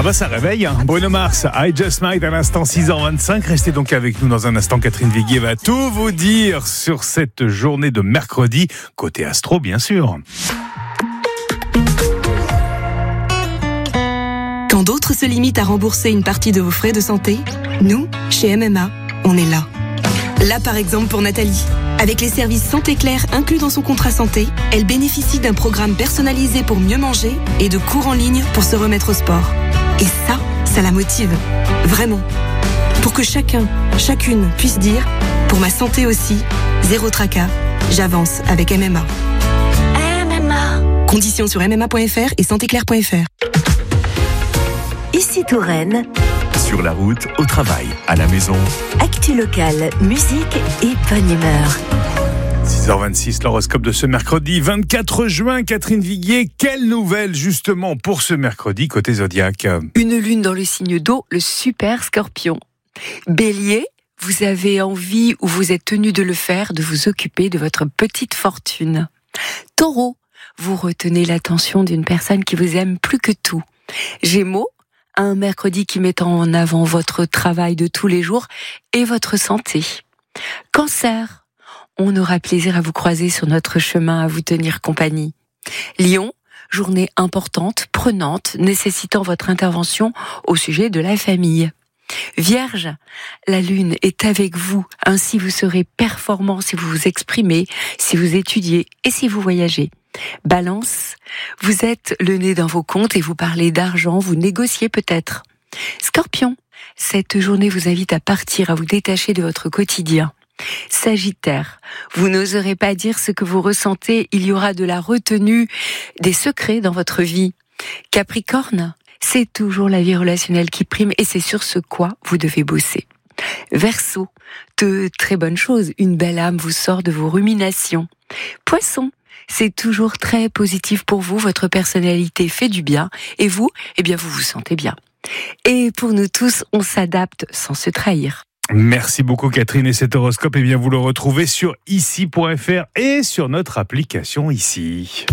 Ah bah ça réveille, hein. Bruno Mars, I Just Might à l'instant 6h25. Restez donc avec nous dans un instant. Catherine Viguier va tout vous dire sur cette journée de mercredi, côté astro bien sûr. Quand d'autres se limitent à rembourser une partie de vos frais de santé, nous, chez MMA, on est là. Là par exemple pour Nathalie. Avec les services Santé Claire inclus dans son contrat santé, elle bénéficie d'un programme personnalisé pour mieux manger et de cours en ligne pour se remettre au sport. Et ça la motive. Vraiment. Pour que chacun, chacune puisse dire « Pour ma santé aussi, zéro tracas, j'avance avec MMA ». MMA. Conditions sur mma.fr et santéclaire.fr. Ici Touraine. Sur la route, au travail, à la maison. Actu locale, musique et bonne humeur. 6h26, l'horoscope de ce mercredi 24 juin. Catherine Viguier, quelle nouvelle justement pour ce mercredi côté Zodiac? Une lune dans le signe d'eau, le super Scorpion. Bélier, vous avez envie ou vous êtes tenu de le faire, de vous occuper de votre petite fortune. Taureau, vous retenez l'attention d'une personne qui vous aime plus que tout. Gémeaux, un mercredi qui met en avant votre travail de tous les jours et votre santé. Cancer, on aura plaisir à vous croiser sur notre chemin, à vous tenir compagnie. Lion, journée importante, prenante, nécessitant votre intervention au sujet de la famille. Vierge, la lune est avec vous, ainsi vous serez performant si vous vous exprimez, si vous étudiez et si vous voyagez. Balance, vous êtes le nez dans vos comptes et vous parlez d'argent, vous négociez peut-être. Scorpion, cette journée vous invite à partir, à vous détacher de votre quotidien. Sagittaire, vous n'oserez pas dire ce que vous ressentez, il y aura de la retenue, des secrets dans votre vie. Capricorne, c'est toujours la vie relationnelle qui prime et c'est sur ce quoi vous devez bosser. Verseau, de très bonnes choses, une belle âme vous sort de vos ruminations. Poisson, c'est toujours très positif pour vous, votre personnalité fait du bien et vous, vous vous sentez bien. Et pour nous tous, on s'adapte sans se trahir. Merci beaucoup Catherine et cet horoscope, vous le retrouvez sur ici.fr et sur notre application Ici.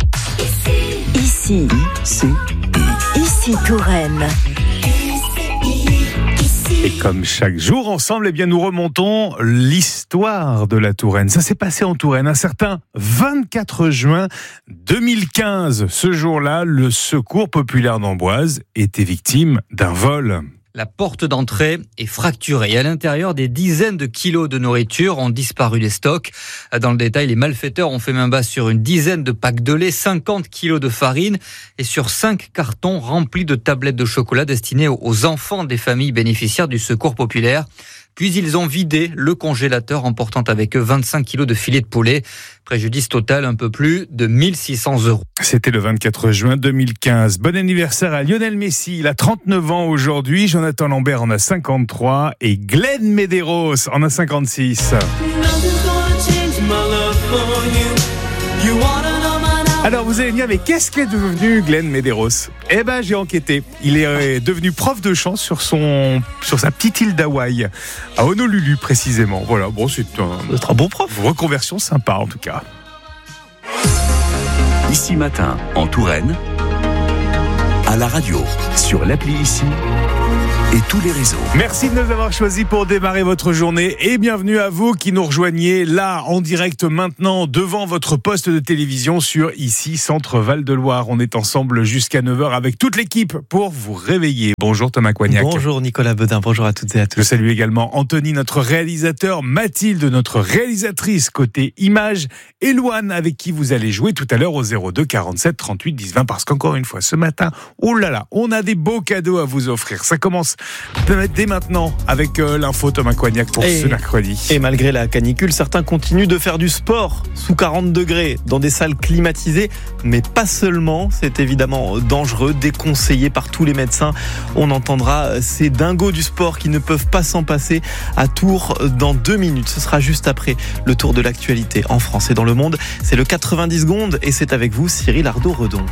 Ici Touraine. Et comme chaque jour, ensemble, nous remontons l'histoire de la Touraine. Ça s'est passé en Touraine, un certain 24 juin 2015. Ce jour-là, le Secours populaire d'Amboise était victime d'un vol. La porte d'entrée est fracturée. Et à l'intérieur, des dizaines de kilos de nourriture ont disparu des stocks. Dans le détail, les malfaiteurs ont fait main basse sur une dizaine de packs de lait, 50 kilos de farine et sur 5 cartons remplis de tablettes de chocolat destinées aux enfants des familles bénéficiaires du Secours populaire. Puis ils ont vidé le congélateur, emportant avec eux 25 kilos de filets de poulet. Préjudice total, un peu plus de 1 600 €. C'était le 24 juin 2015. Bon anniversaire à Lionel Messi, il a 39 ans aujourd'hui. Jonathan Lambert en a 53 et Glenn Medeiros en a 56. Alors vous allez me dire, mais qu'est-ce qu'est devenu Glenn Medeiros ? J'ai enquêté. Il est devenu prof de chant sur sa petite île d'Hawaï, à Honolulu précisément. Voilà, bon, c'est un bon prof. Reconversion sympa en tout cas. Ici matin, en Touraine, à la radio, sur l'appli Ici et tous les réseaux. Merci de nous avoir choisis pour démarrer votre journée et bienvenue à vous qui nous rejoignez là en direct maintenant devant votre poste de télévision sur Ici Centre Val-de-Loire. On est ensemble jusqu'à 9h avec toute l'équipe pour vous réveiller. Bonjour Thomas Coignac. Bonjour Nicolas Bedin, bonjour à toutes et à tous. Je salue également Anthony, notre réalisateur, Mathilde, notre réalisatrice côté image, et Louane avec qui vous allez jouer tout à l'heure au 02 47 38 10 20 parce qu'encore une fois ce matin, on a des beaux cadeaux à vous offrir. Ça commence dès maintenant avec l'info Thomas Coignac pour ce mercredi. Et malgré la canicule, certains continuent de faire du sport sous 40 degrés dans des salles climatisées, mais pas seulement. C'est évidemment dangereux, déconseillé par tous les médecins. On entendra ces dingos du sport qui ne peuvent pas s'en passer à Tours dans 2 minutes. Ce sera juste après le tour de l'actualité en France et dans le monde. C'est le 90 secondes et c'est avec vous Cyril Ardo-Redon.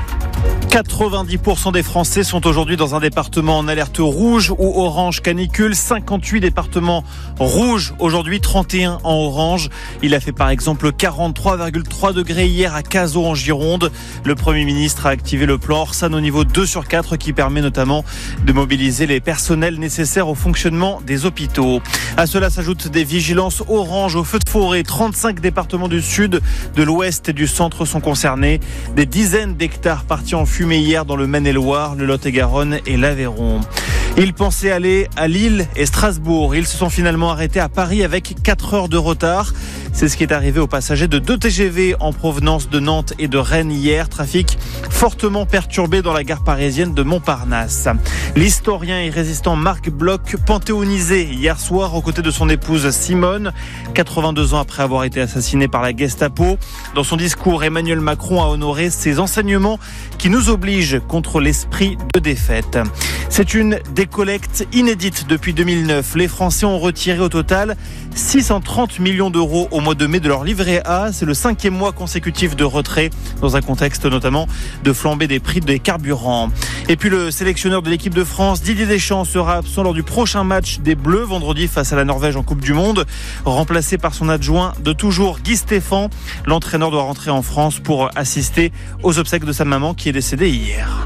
90% des Français sont aujourd'hui dans un département en alerte rouge ou orange canicule. 58 départements rouges aujourd'hui, 31 en orange. Il a fait par exemple 43,3 degrés hier à Cazaux en Gironde. Le Premier ministre a activé le plan Orsan au niveau 2 sur 4 qui permet notamment de mobiliser les personnels nécessaires au fonctionnement des hôpitaux. À cela s'ajoutent des vigilances orange au feu de forêt. 35 départements du sud, de l'ouest et du centre sont concernés. Des dizaines d'hectares partis en fumée hier dans le Maine-et-Loire, le Lot-et-Garonne et l'Aveyron. Ils pensaient aller à Lille et Strasbourg. Ils se sont finalement arrêtés à Paris avec 4 heures de retard. C'est ce qui est arrivé aux passagers de 2 TGV en provenance de Nantes et de Rennes hier. Trafic fortement perturbé dans la gare parisienne de Montparnasse. L'historien et résistant Marc Bloch, panthéonisé hier soir aux côtés de son épouse Simone, 82 ans après avoir été assassiné par la Gestapo. Dans son discours, Emmanuel Macron a honoré ses enseignements qui nous obligent contre l'esprit de défaite. C'est une décollecte inédite depuis 2009. Les Français ont retiré au total 630 millions d'euros au mois de mai de leur livret A. C'est le 5e mois consécutif de retrait dans un contexte notamment de flambée des prix des carburants. Et puis le sélectionneur de l'équipe de France, Didier Deschamps, sera absent lors du prochain match des Bleus vendredi face à la Norvège en Coupe du Monde. Remplacé par son adjoint de toujours, Guy Stéphane, l'entraîneur doit rentrer en France pour assister aux obsèques de sa maman qui est décédée hier.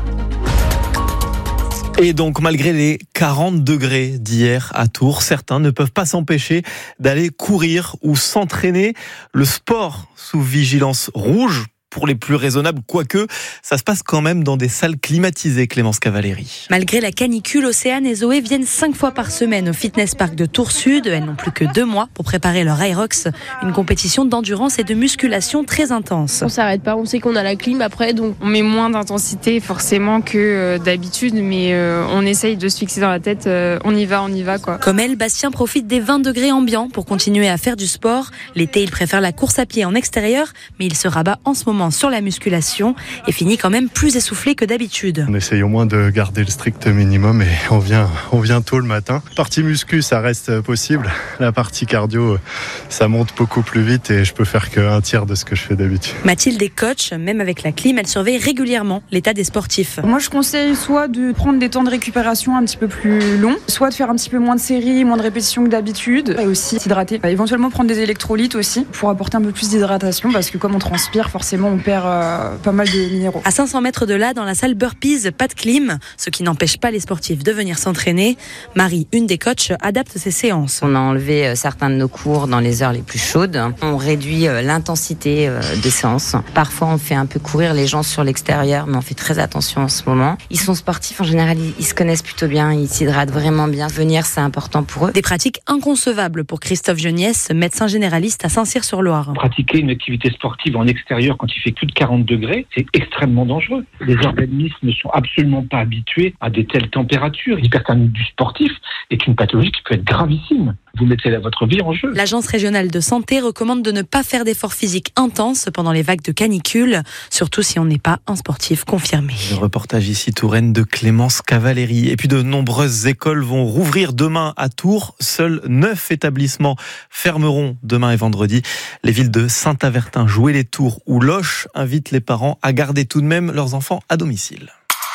Et donc, malgré les 40 degrés d'hier à Tours, certains ne peuvent pas s'empêcher d'aller courir ou s'entraîner. Le sport sous vigilance rouge, pour les plus raisonnables, quoique ça se passe quand même dans des salles climatisées, Clémence Cavalieri. Malgré la canicule, Océane et Zoé viennent 5 fois par semaine au Fitness Park de Tours Sud. Elles n'ont plus que 2 mois pour préparer leur Aerox, une compétition d'endurance et de musculation très intense. On s'arrête pas, on sait qu'on a la clim après, donc on met moins d'intensité forcément que d'habitude, mais on essaye de se fixer dans la tête, on y va quoi. Comme elle, Bastien profite des 20 degrés ambiants pour continuer à faire du sport. L'été, il préfère la course à pied en extérieur, mais il se rabat en ce moment sur la musculation et finit quand même plus essoufflé que d'habitude. On essaye au moins de garder le strict minimum et on vient tôt le matin. Partie muscu, ça reste possible. La partie cardio, ça monte beaucoup plus vite et je peux faire qu'un tiers de ce que je fais d'habitude. Mathilde est coach, même avec la clim, elle surveille régulièrement l'état des sportifs. Moi, je conseille soit de prendre des temps de récupération un petit peu plus longs, soit de faire un petit peu moins de séries, moins de répétitions que d'habitude et aussi s'hydrater. Éventuellement prendre des électrolytes aussi pour apporter un peu plus d'hydratation parce que comme on transpire, forcément on perd pas mal de minéraux. À 500 mètres de là, dans la salle Burpees, pas de clim, ce qui n'empêche pas les sportifs de venir s'entraîner. Marie, une des coachs, adapte ses séances. On a enlevé certains de nos cours dans les heures les plus chaudes. On réduit l'intensité des séances. Parfois, on fait un peu courir les gens sur l'extérieur, mais on fait très attention en ce moment. Ils sont sportifs, en général, ils se connaissent plutôt bien, ils s'hydratent vraiment bien. Venir, c'est important pour eux. Des pratiques inconcevables pour Christophe Geniès, médecin généraliste à Saint-Cyr-sur-Loire. Pratiquer une activité sportive en extérieur quand il fait plus de 40 degrés, c'est extrêmement dangereux. Les organismes ne sont absolument pas habitués à de telles températures. L'hyperthermie du sportif est une pathologie qui peut être gravissime. Vous mettez votre vie en jeu. L'Agence régionale de santé recommande de ne pas faire d'efforts physiques intenses pendant les vagues de canicule, surtout si on n'est pas un sportif confirmé. Le reportage ici Touraine de Clémence Cavalieri. Et puis de nombreuses écoles vont rouvrir demain à Tours. Seuls 9 établissements fermeront demain et vendredi. Les villes de Saint-Avertin, Joué-les-Tours ou Loches invitent les parents à garder tout de même leurs enfants à domicile.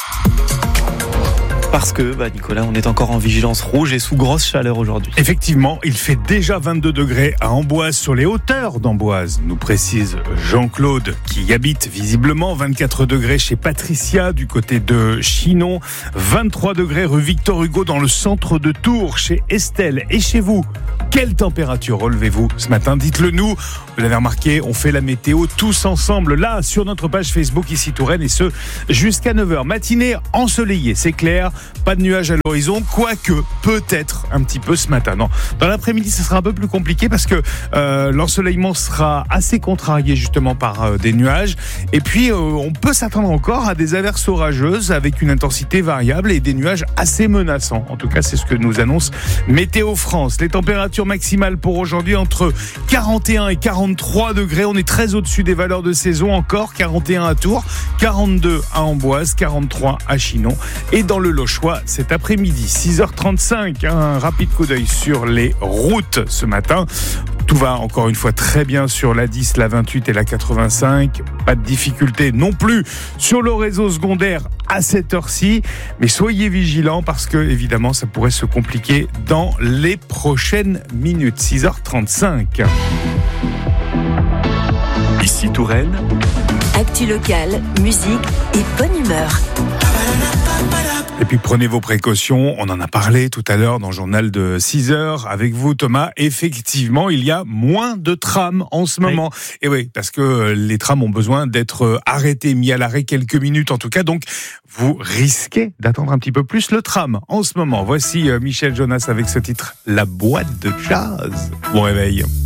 Parce que, Nicolas, on est encore en vigilance rouge et sous grosse chaleur aujourd'hui. Effectivement, il fait déjà 22 degrés à Amboise, sur les hauteurs d'Amboise, nous précise Jean-Claude, qui y habite visiblement. 24 degrés chez Patricia, du côté de Chinon. 23 degrés rue Victor Hugo, dans le centre de Tours, chez Estelle. Et chez vous, quelle température relevez-vous ce matin? Dites-le nous. Vous l'avez remarqué, on fait la météo tous ensemble, là, sur notre page Facebook, ici Touraine, et ce, jusqu'à 9h. Matinée ensoleillée, c'est clair. Pas de nuages à l'horizon, quoique peut-être un petit peu ce matin. Non, dans l'après-midi, ce sera un peu plus compliqué parce que l'ensoleillement sera assez contrarié justement par des nuages. Et puis, on peut s'attendre encore à des averses orageuses avec une intensité variable et des nuages assez menaçants. En tout cas, c'est ce que nous annonce Météo France. Les températures température maximale pour aujourd'hui entre 41 et 43 degrés. On est très au-dessus des valeurs de saison encore. 41 à Tours, 42 à Amboise, 43 à Chinon et dans le Lochois cet après-midi. 6h35, un rapide coup d'œil sur les routes ce matin. Tout va encore une fois très bien sur la 10, la 28 et la 85. Pas de difficulté non plus sur le réseau secondaire à cette heure-ci. Mais soyez vigilants parce que, évidemment, ça pourrait se compliquer dans les prochaines minutes. 6h35. Ici Touraine. Actu locale, musique et bonne humeur. Et puis prenez vos précautions, on en a parlé tout à l'heure dans le journal de 6h avec vous Thomas. Effectivement, il y a moins de trams en ce moment. Et oui, parce que les trams ont besoin d'être arrêtés, mis à l'arrêt quelques minutes en tout cas. Donc vous risquez d'attendre un petit peu plus le tram en ce moment. Voici Michel Jonas avec ce titre, La boîte de jazz. Bon réveil.